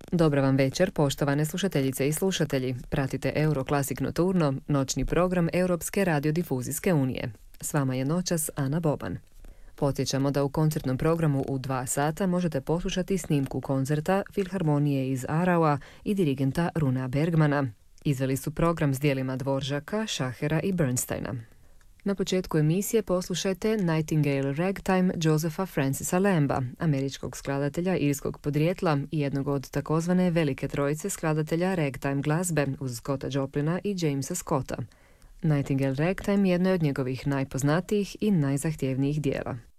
Dobar vam večer, poštovane slušateljice i slušatelji. Pratite Euroclassic Nocturno, noćni program Europske radiodifuzijske unije. S vama je noćas Ana Boban. Podsjećamo da u koncertnom programu u 2 sata možete poslušati snimku koncerta Filharmonije iz Araua i dirigenta Runa Bergmana. Izveli su program s dijelima Dvoržaka, Schachera i Bernsteina. Na početku emisije poslušajte Nightingale Ragtime Josepha Francisa Lamba, američkog skladatelja irskog podrijetla i jednog od takozvane velike trojice skladatelja ragtime glazbe uz Scotta Joplina i Jamesa Scotta. Nightingale Ragtime jedno je od njegovih najpoznatijih i najzahtjevnijih dijela.